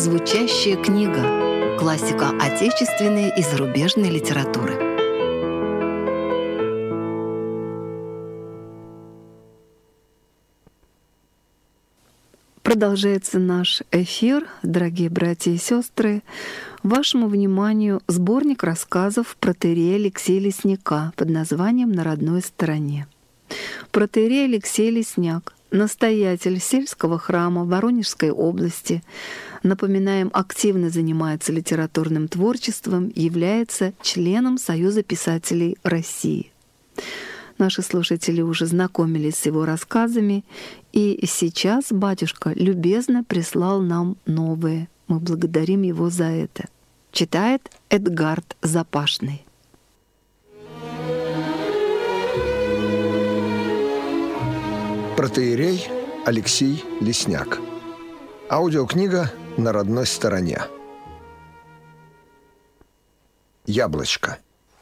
Звучащая книга. Классика отечественной и зарубежной литературы. Продолжается наш эфир, дорогие братья и сестры. Вашему вниманию сборник рассказов протоиерея Алексея Лесняка под названием «На родной стороне». Протоиерей Алексей Лесняк, настоятель сельского храма Воронежской области, напоминаем, активно занимается литературным творчеством, является членом Союза писателей России. Наши слушатели уже знакомились с его рассказами, и сейчас батюшка любезно прислал нам новые. Мы благодарим его за это. Читает Эдгард Запашный. Протоиерей Алексей Лесняк. Аудиокнига «На родной стороне». Яблочко.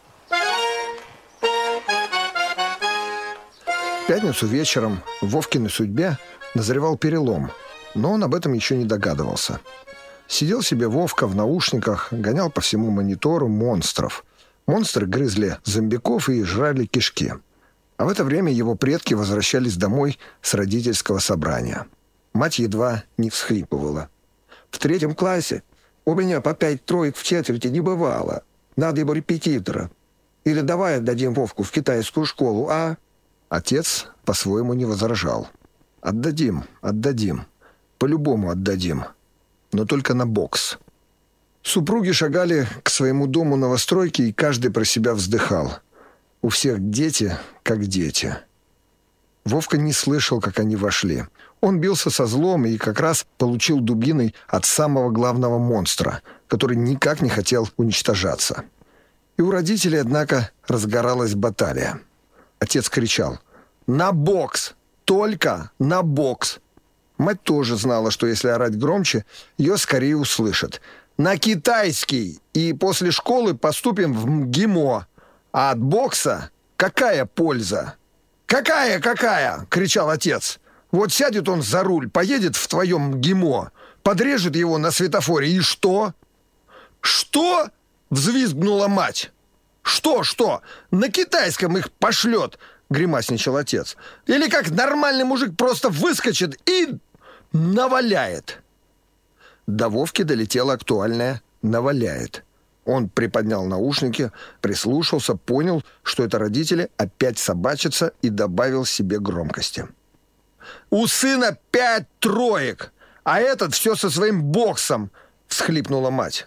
В пятницу вечером в Вовкиной судьбе назревал перелом, но он об этом еще не догадывался. Сидел себе Вовка в наушниках, гонял по всему монитору монстров. Монстры грызли зомбиков и жрали кишки. А в это время его предки возвращались домой с родительского собрания. Мать едва не всхлипывала. «В 3 классе у меня по 5 троек в четверти не бывало. Надо ему репетитора. Или давай отдадим Вовку в китайскую школу, а?» Отец по-своему не возражал. «Отдадим, отдадим. По-любому отдадим. Но только на бокс». Супруги шагали к своему дому новостройки, и каждый про себя вздыхал. У всех дети, как дети. Вовка не слышал, как они вошли. Он бился со злом и как раз получил дубиной от самого главного монстра, который никак не хотел уничтожаться. И у родителей, однако, разгоралась баталия. Отец кричал: «На бокс! Только на бокс!» Мать тоже знала, что если орать громче, ее скорее услышат. «На китайский! И после школы поступим в МГИМО! А от бокса какая польза?» «Какая?» — кричал отец. «Вот сядет он за руль, поедет в твоем МГИМО, подрежет его на светофоре, и что?» «Что?» — взвизгнула мать. «Что? На китайском их пошлет!» — гримасничал отец. «Или как нормальный мужик просто выскочит и наваляет!» До Вовки долетело актуальное «наваляет». Он приподнял наушники, прислушался, понял, что это родители опять собачатся, и добавил себе громкости. «У сына 5 троек, а этот все со своим боксом!» — всхлипнула мать.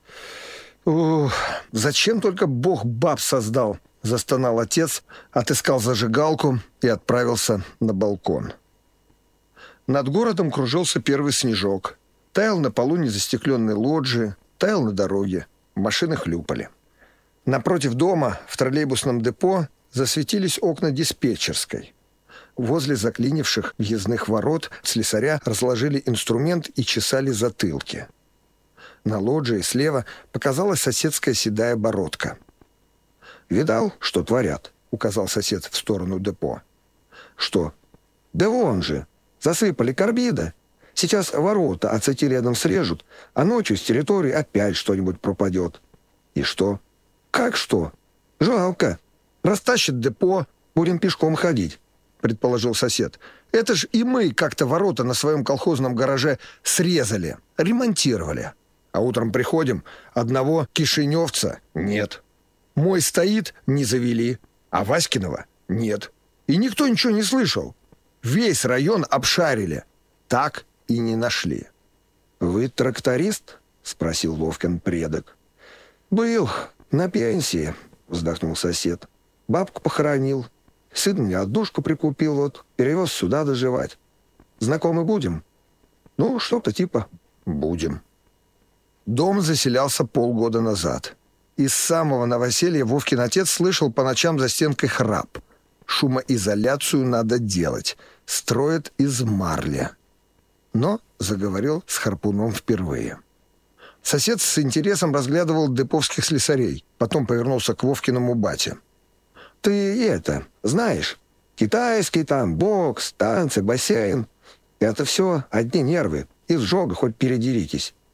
«Ух, зачем только Бог баб создал?» — застонал отец, отыскал зажигалку и отправился на балкон. Над городом кружился первый снежок. Таял на полу незастекленной лоджии, таял на дороге. Машины хлюпали. Напротив дома, в троллейбусном депо, засветились окна диспетчерской. Возле заклинивших въездных ворот слесаря разложили инструмент и чесали затылки. На лоджии слева показалась соседская седая бородка. «Видал, что творят?» — указал сосед в сторону депо. «Что?» «Да вон же! Засыпали карбида. Сейчас ворота ацетиленом срежут, а ночью с территории опять что-нибудь пропадет». «И что?» «Как что? Жалко. Растащит депо, будем пешком ходить», — предположил сосед. «Это ж и мы как-то ворота на своем колхозном гараже срезали, ремонтировали. А утром приходим, одного кишиневца нет. Мой стоит, не завели, а Васькиного нет. И никто ничего не слышал. Весь район обшарили. Так и не нашли». «Вы тракторист?» — спросил Вовкин предок. «Был на пенсии», — вздохнул сосед. «Бабку похоронил. Сын мне отдушку прикупил, вот, перевез сюда доживать. Знакомы будем?» «Ну, что-то типа будем». Дом заселялся полгода назад. Из самого новоселья Вовкин отец слышал по ночам за стенкой храп. Шумоизоляцию надо делать. Строят из марли. Но заговорил с Харпуном впервые. Сосед с интересом разглядывал деповских слесарей. Потом повернулся к Вовкиному бате. «Ты это, знаешь, китайский там, бокс, танцы, бассейн. Это все одни нервы. Изжога хоть передеритесь.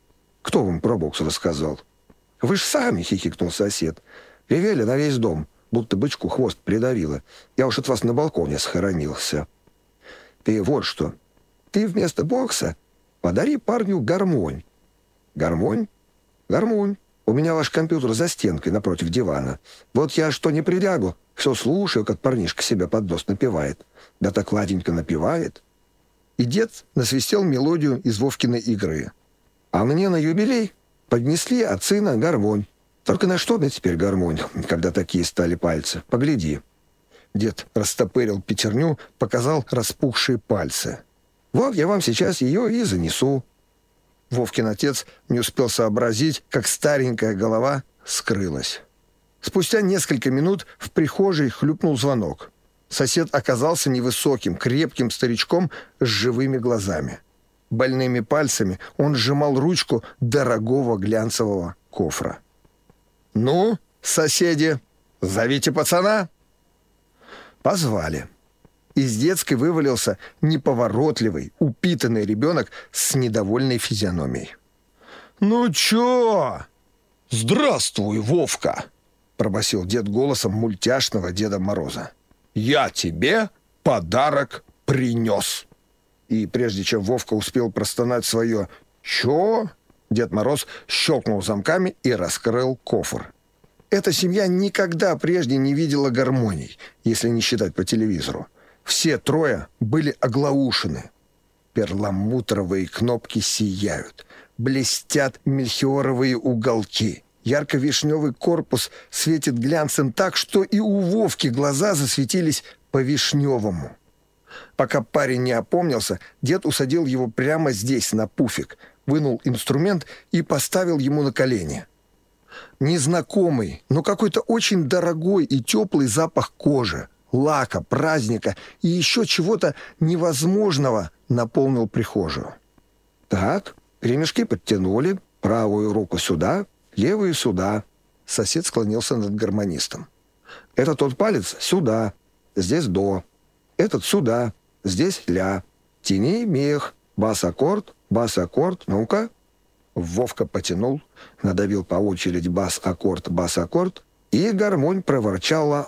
Кто вам про бокс рассказал? Вы ж сами, хихикнул сосед. Ревели на весь дом, будто бычку хвост придавило. Я уж от вас на балконе схоронился. Ты вот что. Ты вместо бокса подари парню гармонь. Гармонь? Гармонь. У меня ваш компьютер за стенкой напротив дивана. Вот я что не прилягу, все слушаю, как парнишка себя под нос напевает. Да так ладенько напевает. И дед насвистел мелодию из Вовкиной игры. А мне на юбилей поднесли от сына гармонь. Только на что мне теперь гармонь, когда такие стали пальцы? Погляди. Дед растопырил пятерню, показал распухшие пальцы. Вот я вам сейчас ее и занесу. Вовкин отец не успел сообразить, как старенькая голова скрылась. Спустя несколько минут в прихожей хлюпнул звонок. Сосед оказался невысоким, крепким старичком с живыми глазами. Больными пальцами он сжимал ручку дорогого глянцевого кофра. «Ну, соседи, зовите пацана!» Позвали. Из детской вывалился неповоротливый, упитанный ребенок с недовольной физиономией. «Ну чё?» «Здравствуй, Вовка!» — пробасил дед голосом мультяшного Деда Мороза. «Я тебе подарок принес!» И прежде чем Вовка успел простонать свое «Чё?», Дед Мороз щелкнул замками и раскрыл кофр. Эта семья никогда прежде не видела гармоний, если не считать по телевизору. Все трое были оглаушены. Перламутровые кнопки сияют, блестят мельхиоровые уголки. Ярко-вишневый корпус светит глянцем так, что и у Вовки глаза засветились по-вишневому. Пока парень не опомнился, дед усадил его прямо здесь, на пуфик, вынул инструмент и поставил ему на колени. Незнакомый, но какой-то очень дорогой и теплый запах кожи, лака, праздника и еще чего-то невозможного наполнил прихожую. Так, ремешки подтянули, правую руку сюда, левую сюда. Сосед склонился над гармонистом. Это тот палец сюда, здесь до. Этот сюда, здесь ля. Тяни мех, бас-аккорд, ну-ка. Вовка потянул, надавил по очереди бас-аккорд, и гармонь проворчала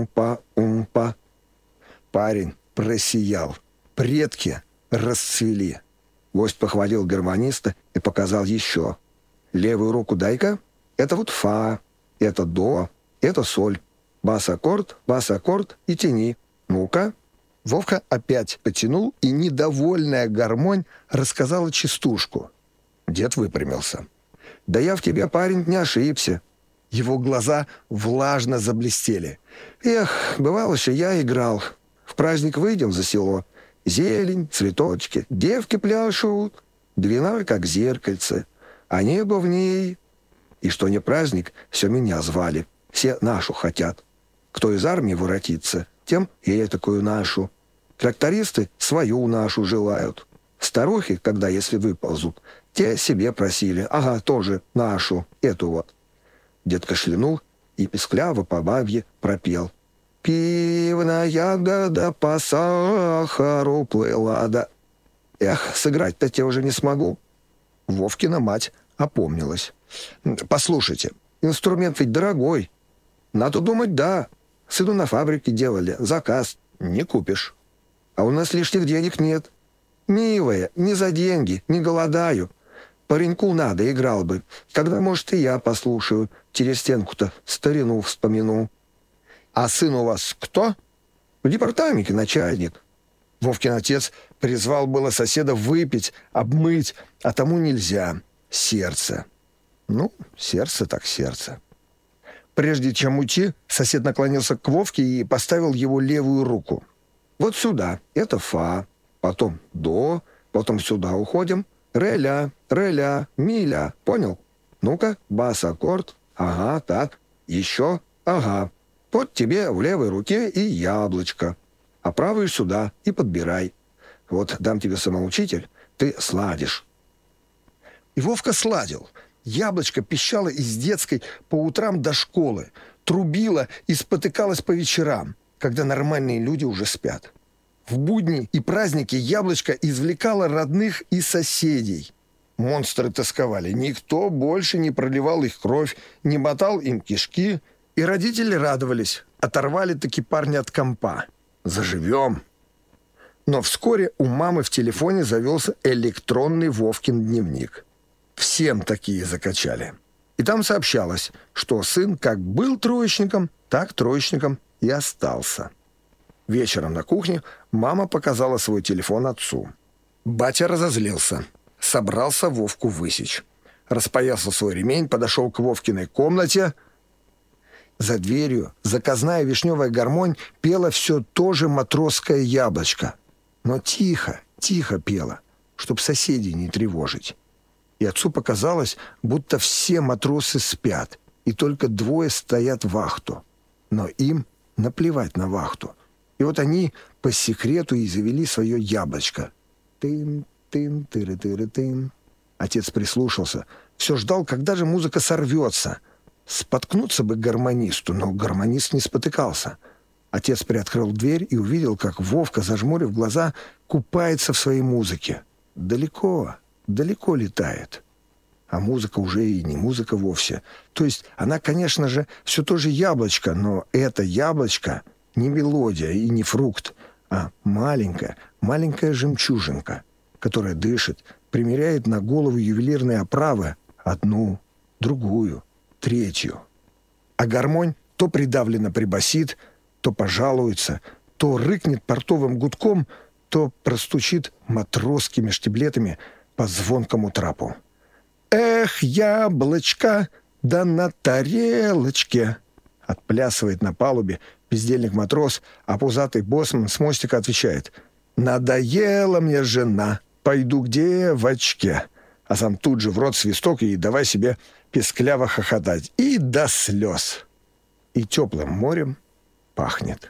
умпа. Парень просиял. Предки расцвели. Гость похвалил гармониста и показал еще. Левую руку дай-ка. Это вот фа, это до, это соль. Бас-аккорд и тяни. Ну-ка. Вовка опять потянул, и недовольная гармонь рассказала частушку. Дед выпрямился. «Да я в тебе, парень, не ошибся». Его глаза влажно заблестели. «Эх, бывало, что я играл. В праздник выйдем за село. Зелень, цветочки, девки пляшут. Двина, как зеркальце, а небо в ней. И что не праздник, все меня звали. Все нашу хотят. Кто из армии воротится, тем и этакую нашу. Трактористы свою нашу желают. Старухи, когда если выползут, те себе просили, ага, тоже нашу, эту вот». Дед кашлянул и пискляво по бабье пропел. «Пивная ягода по сахару плыла, да...» Эх, сыграть-то те уже не смогу. Вовкина мать опомнилась. «Послушайте, инструмент ведь дорогой. Надо думать, да. Сыну на фабрике делали, заказ. Не купишь. А у нас лишних денег нет. Милая, не за деньги, не голодаю. Пареньку надо, играл бы. Когда, может, и я послушаю. Через стенку-то старину вспомяну». «А сын у вас кто?» «В департаменте начальник». Вовкин отец призвал было соседа выпить, обмыть, а тому нельзя. Сердце. Ну, сердце так сердце. Прежде чем уйти, сосед наклонился к Вовке и поставил его левую руку. «Вот сюда, это фа, потом до, потом сюда уходим. Ре-ля, ми-ля, понял? Ну-ка, бас-аккорд, ага, так, еще, ага. Вот тебе в левой руке и яблочко, а правую сюда и подбирай. Вот дам тебе самоучитель, ты сладишь». И Вовка сладил. Яблочко пищало из детской по утрам до школы, трубило и спотыкалось по вечерам, когда нормальные люди уже спят. В будни и праздники яблочко извлекало родных и соседей. Монстры тосковали. Никто больше не проливал их кровь, не мотал им кишки. И родители радовались. Оторвали-таки парня от компа. Заживем. Но вскоре у мамы в телефоне завелся электронный Вовкин дневник. Всем такие закачали. И там сообщалось, что сын как был троечником, так троечником и остался. Вечером на кухне мама показала свой телефон отцу. Батя разозлился. Собрался Вовку высечь. Распоясал свой ремень, подошел к Вовкиной комнате. За дверью заказная вишневая гармонь пела все то же матросское яблочко. Но тихо, тихо пела, чтоб соседей не тревожить. И отцу показалось, будто все матросы спят, и только двое стоят вахту. Но им наплевать на вахту. И вот они по секрету и завели свое яблочко. Тын, тыры-тыры-тын. Отец прислушался. Все ждал, когда же музыка сорвется. Споткнуться бы гармонисту, но гармонист не спотыкался. Отец приоткрыл дверь и увидел, как Вовка, зажмурив глаза, купается в своей музыке. Далеко, далеко летает. А музыка уже и не музыка вовсе. То есть она, конечно же, все то же яблочко, но это яблочко не мелодия и не фрукт, а маленькая, маленькая жемчужинка, которая дышит, примеряет на голову ювелирные оправы одну, другую, третью. А гармонь то придавленно прибасит, то пожалуется, то рыкнет портовым гудком, то простучит матросскими штиблетами по звонкому трапу. «Эх, яблочко, да на тарелочке!» Отплясывает на палубе бездельник-матрос, а пузатый боссман с мостика отвечает: «Надоела мне жена, пойду к девочке». А сам тут же в рот свисток и давай себе пескляво хохотать. И до слез. И теплым морем пахнет.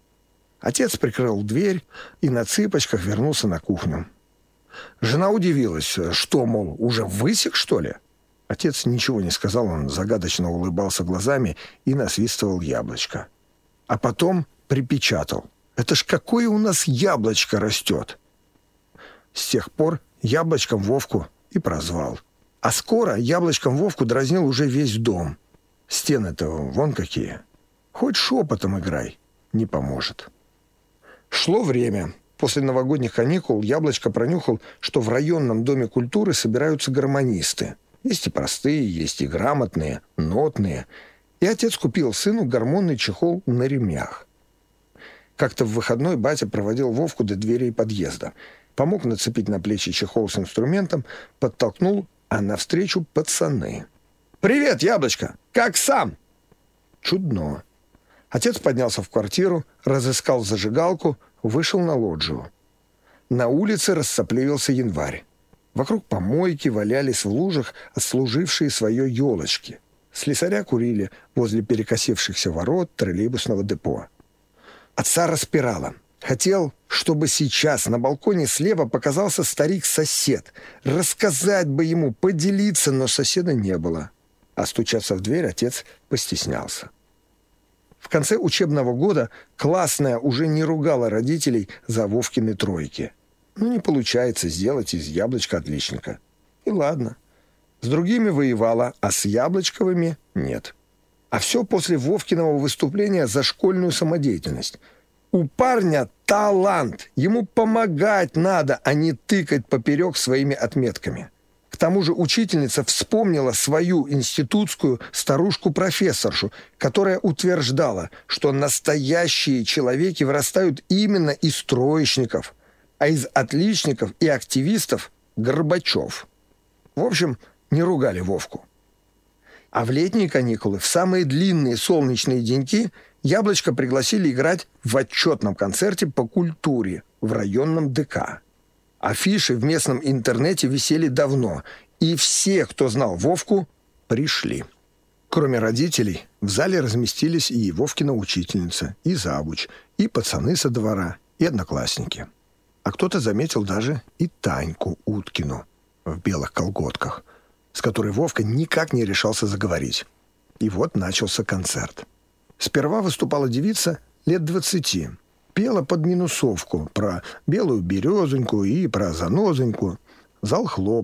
Отец прикрыл дверь и на цыпочках вернулся на кухню. Жена удивилась, что, мол, уже высек, что ли? Отец ничего не сказал, он загадочно улыбался глазами и насвистывал яблочко. А потом припечатал: «Это ж какое у нас яблочко растет!» С тех пор яблочком Вовку и прозвал. А скоро яблочком Вовку дразнил уже весь дом. Стены-то вон какие. Хоть шепотом играй, не поможет. Шло время. После новогодних каникул Яблочко пронюхал, что в районном доме культуры собираются гармонисты. Есть и простые, есть и грамотные, нотные. И отец купил сыну гармонный чехол на ремнях. Как-то в выходной батя проводил Вовку до дверей подъезда. Помог нацепить на плечи чехол с инструментом, подтолкнул, а навстречу пацаны. «Привет, Яблочко! Как сам?» Чудно. Отец поднялся в квартиру, разыскал зажигалку, вышел на лоджию. На улице рассопливился январь. Вокруг помойки валялись в лужах отслужившие свое елочки. Слесаря курили возле перекосившихся ворот троллейбусного депо. Отца распирало. Хотел, чтобы сейчас на балконе слева показался старик-сосед. Рассказать бы ему, поделиться, но соседа не было. А стучаться в дверь отец постеснялся. В конце учебного года классная уже не ругала родителей за Вовкины тройки. Ну, не получается сделать из Яблочка отличника. И ладно. С другими воевала, а с Яблочковыми нет. А все после Вовкиного выступления за школьную самодеятельность. У парня талант. Ему помогать надо, а не тыкать поперек своими отметками. К тому же учительница вспомнила свою институтскую старушку-профессоршу, которая утверждала, что настоящие человеки вырастают именно из троечников, а из отличников и активистов – Горбачев. В общем, не ругали Вовку. А в летние каникулы, в самые длинные солнечные деньки, Яблочко пригласили играть в отчетном концерте по культуре в районном ДК. Афиши в местном интернете висели давно, и все, кто знал Вовку, пришли. Кроме родителей, в зале разместились и Вовкина учительница, и завуч, и пацаны со двора, и одноклассники. А кто-то заметил даже и Таньку Уткину в белых колготках, с которой Вовка никак не решался заговорить. И вот начался концерт. Сперва выступала девица лет 20. Пела под минусовку про белую березоньку и про занозоньку. Зал хлопал.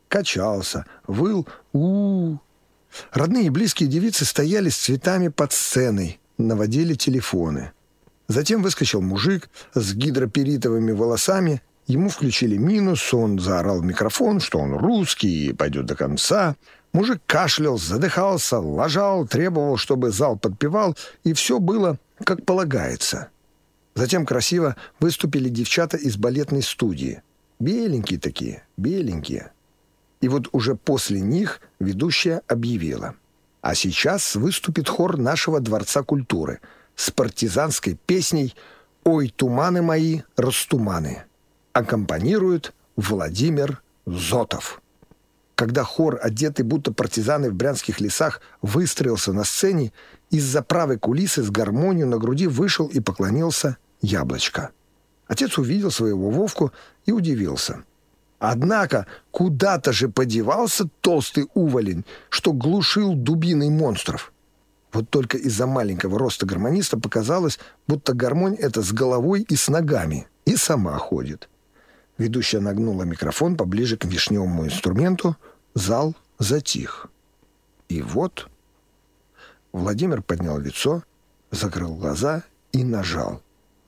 качался, выл у. Родные и близкие девицы стояли с цветами под сценой, наводили телефоны. Затем выскочил мужик с гидроперитовыми волосами. Ему включили минус, он заорал в микрофон, что он русский и пойдет до конца. Мужик кашлял, задыхался, лажал, требовал, чтобы зал подпевал, и все было как полагается. Затем красиво выступили девчата из балетной студии. Беленькие такие, беленькие. И вот уже после них ведущая объявила: а сейчас выступит хор нашего Дворца культуры с партизанской песней «Ой, туманы мои, растуманы». Аккомпанирует Владимир Зотов. Когда хор, одетый будто партизаны в брянских лесах, выстроился на сцене, из-за правой кулисы с гармонию на груди вышел и поклонился Яблочко. Отец увидел своего Вовку и удивился. Однако куда-то же подевался толстый уволень, что глушил дубиной монстров. Вот только из-за маленького роста гармониста показалось, будто гармонь эта с головой и с ногами, и сама ходит. Ведущая нагнула микрофон поближе к вишневому инструменту, зал затих. И вот Владимир поднял лицо, закрыл глаза и нажал.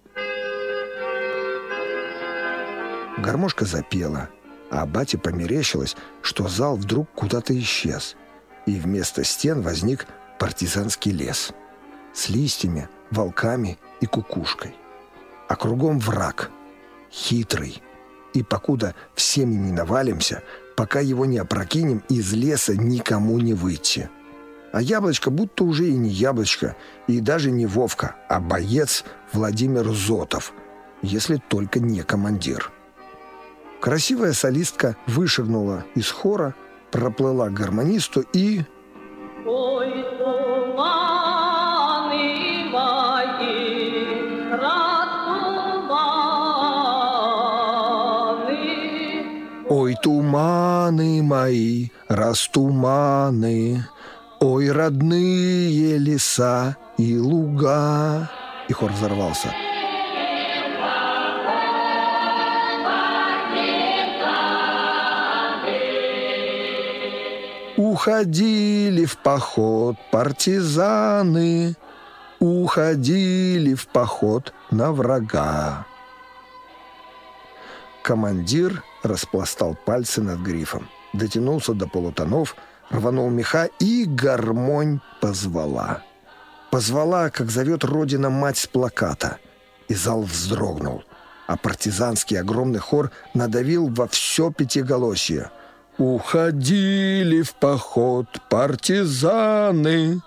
Гармошка запела, а бате померещилось, что зал вдруг куда-то исчез, и вместо стен возник партизанский лес с листьями, волками и кукушкой. А кругом враг, хитрый. И покуда все мы не навалимся, пока его не опрокинем, из леса никому не выйти. А Яблочко будто уже и не Яблочко, и даже не Вовка, а боец Владимир Зотов, если только не командир. Красивая солистка вышагнула из хора, проплыла к гармонисту и... Ой, туманы мои, растуманы. Ой, туманы мои, растуманы, ой, родные леса и луга. И хор взорвался. Уходили в поход партизаны, уходили в поход на врага. Командир распластал пальцы над грифом, дотянулся до полутонов, рванул меха, и гармонь позвала. Позвала, как зовет Родина-мать с плаката. И зал вздрогнул, а партизанский огромный хор надавил во все пятиголосье. Уходили в поход партизаны,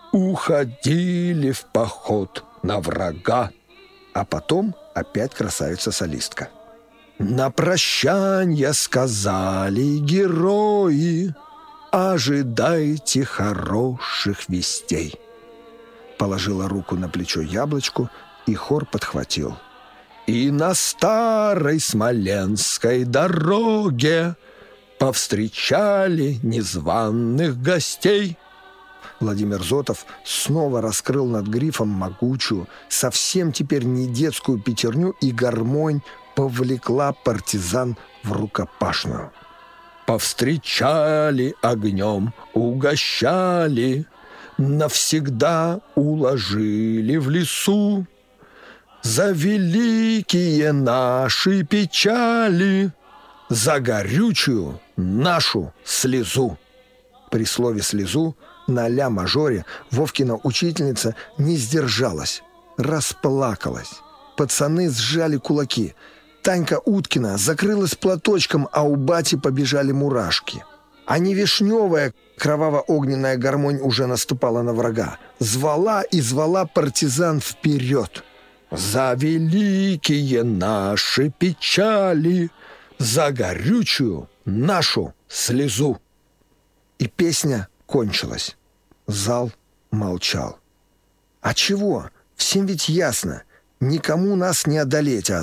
уходили в поход на врага. А потом опять красавица-солистка. На прощанье сказали герои, ожидайте хороших вестей. Положила руку на плечо Яблочку, и хор подхватил. И на старой смоленской дороге повстречали незваных гостей. Владимир Зотов снова раскрыл над грифом могучую, совсем теперь не детскую пятерню, и гармонь повлекла партизан в рукопашную. Повстречали огнем, угощали, навсегда уложили в лесу. За великие наши печали, за горючую нашу слезу. При слове «слезу» на ля-мажоре Вовкина учительница не сдержалась, расплакалась. Пацаны сжали кулаки. Танька Уткина закрылась платочком, а у бати побежали мурашки. А не вишневая кроваво-огненная гармонь уже наступала на врага. Звала и звала партизан вперед. За великие наши печали, за горючую нашу слезу. И песня кончилась. Зал молчал. А чего? Всем ведь ясно. Никому нас не одолеть, а